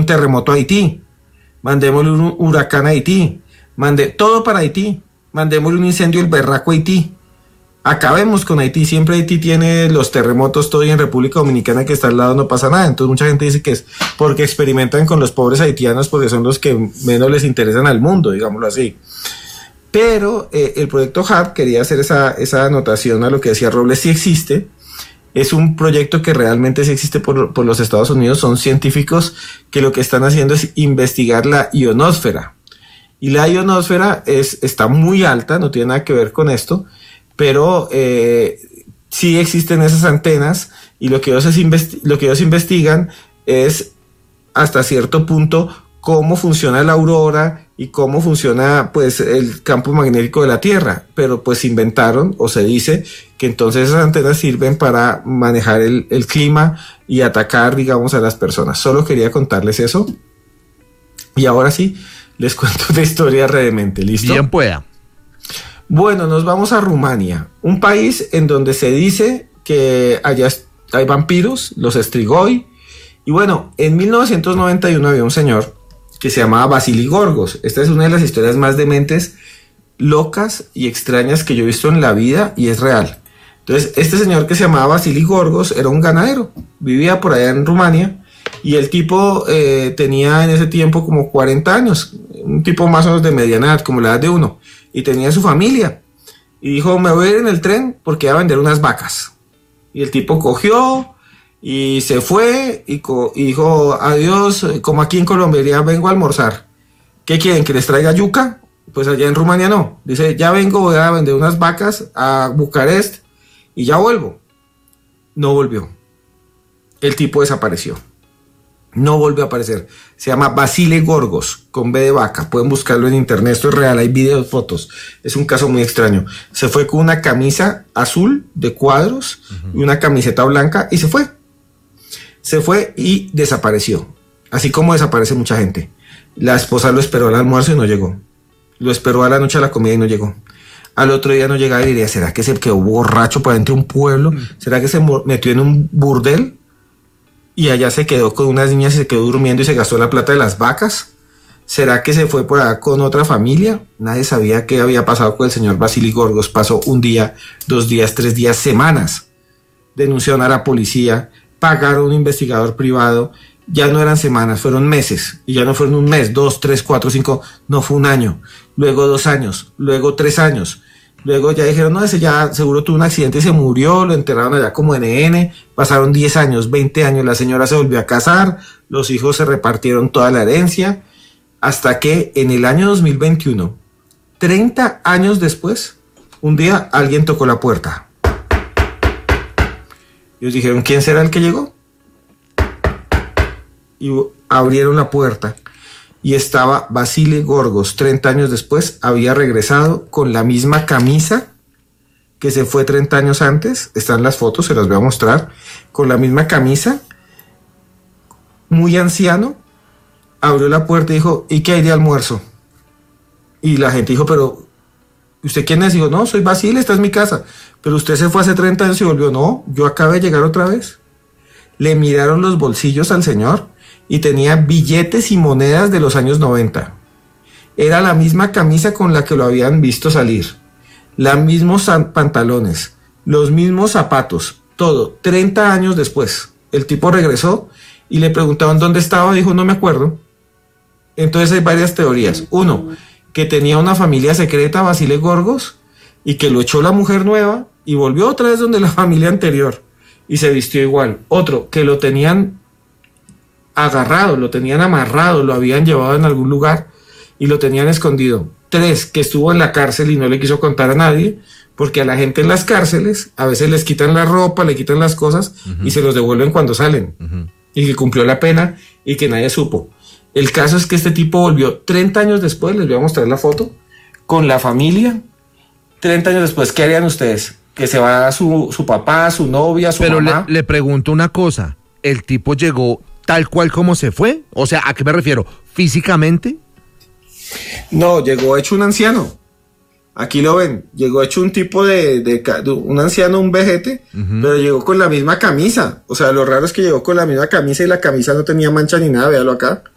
terremoto a Haití, mandémosle un huracán a Haití, todo para Haití, mandémosle un incendio el berraco a Haití. Acabemos con Haití. Siempre Haití tiene los terremotos, todo, y en República Dominicana, que está al lado, no pasa nada. Entonces mucha gente dice que es porque experimentan con los pobres haitianos, porque son los que menos les interesan al mundo, digámoslo así. Pero el proyecto HARP quería hacer esa anotación a lo que decía Robles. Sí existe, es un proyecto que realmente sí existe por los Estados Unidos. Son científicos que lo que están haciendo es investigar la ionosfera, y la ionosfera está muy alta, no tiene nada que ver con esto, pero sí existen esas antenas, y lo que ellos investigan es hasta cierto punto cómo funciona la aurora y cómo funciona pues el campo magnético de la Tierra, pero pues inventaron, o se dice que entonces esas antenas sirven para manejar el clima y atacar, digamos, a las personas. Solo quería contarles eso, y ahora sí les cuento una historia brevemente. ¿Listo? Bien pueda. Bueno, nos vamos a Rumania, un país en donde se dice que allá hay vampiros, los Strigoi. Y bueno, en 1991 había un señor que se llamaba Vasily Gorgos. Esta es una de las historias más dementes, locas y extrañas que yo he visto en la vida, y es real. Entonces, este señor que se llamaba Vasily Gorgos era un ganadero, vivía por allá en Rumania, y el tipo tenía en ese tiempo como 40 años, un tipo más o menos de mediana edad, como la edad de uno, y tenía su familia, y dijo: me voy a ir en el tren porque voy a vender unas vacas. Y el tipo cogió y se fue y dijo: adiós, como aquí en Colombia, ya vengo a almorzar. ¿Qué quieren? ¿Que les traiga yuca? Pues allá en Rumania no. Dice: ya vengo, voy a vender unas vacas a Bucarest y ya vuelvo. No volvió. El tipo desapareció. No volvió a aparecer. Se llama Vasily Gorgos, con B de vaca. Pueden buscarlo en internet, esto es real, hay videos, fotos. Es un caso muy extraño. Se fue con una camisa azul de cuadros y una camiseta blanca, y se fue. Se fue y desapareció. Así como desaparece mucha gente. La esposa lo esperó al almuerzo y no llegó. Lo esperó a la noche a la comida y no llegó. Al otro día no llegaba y diría: ¿será que se quedó borracho por dentro de un pueblo? ¿Será que se metió en un burdel y allá se quedó con unas niñas y se quedó durmiendo y se gastó la plata de las vacas? ¿Será que se fue por allá con otra familia? Nadie sabía qué había pasado con el señor Vasily Gorgos. Pasó un día, 2 días, 3 días, semanas. Denunciaron a la policía, pagaron a un investigador privado. Ya no eran semanas, fueron meses. Y ya no fueron un mes, 2, 3, 4, 5. No, fue un año. Luego 2 años. Luego 3 años. Luego ya dijeron: no, ese ya seguro tuvo un accidente y se murió. Lo enterraron allá como NN. Pasaron 10 años, 20 años. La señora se volvió a casar. Los hijos se repartieron toda la herencia. Hasta que en el año 2021, 30 años después, un día alguien tocó la puerta. Ellos dijeron: ¿quién será el que llegó? Y abrieron la puerta y estaba Vasily Gorgos. 30 años después había regresado con la misma camisa que se fue 30 años antes. Están las fotos, se las voy a mostrar. Con la misma camisa, muy anciano. Abrió la puerta y dijo: ¿y qué hay de almuerzo? Y la gente dijo: pero ¿usted quién es? Y dijo: no, soy Vasily, esta es mi casa. Pero usted se fue hace 30 años y volvió. No, yo acabé de llegar otra vez. Le miraron los bolsillos al señor y tenía billetes y monedas de los años 90. Era la misma camisa con la que lo habían visto salir, los mismos pantalones, los mismos zapatos, todo. 30 años después, el tipo regresó y le preguntaron dónde estaba. Dijo: no me acuerdo. Entonces hay varias teorías. Uno, que tenía una familia secreta, Vasily Gorgos, y que lo echó la mujer nueva y volvió otra vez donde la familia anterior y se vistió igual. Otro, que lo tenían agarrado, lo tenían amarrado, lo habían llevado en algún lugar y lo tenían escondido. 3, que estuvo en la cárcel y no le quiso contar a nadie, porque a la gente en las cárceles a veces les quitan la ropa, le quitan las cosas y se los devuelven cuando salen. Y que cumplió la pena y que nadie supo. El caso es que este tipo volvió 30 años después, les voy a mostrar la foto, con la familia. 30 años después, ¿qué harían ustedes? Que se va su papá, su novia, su mamá. Pero le pregunto una cosa, ¿el tipo llegó tal cual como se fue? O sea, ¿a qué me refiero? ¿Físicamente? No, llegó hecho un anciano. Aquí lo ven, llegó hecho un tipo de un anciano, un vejete, pero llegó con la misma camisa. O sea, lo raro es que llegó con la misma camisa y la camisa no tenía mancha ni nada, véalo acá.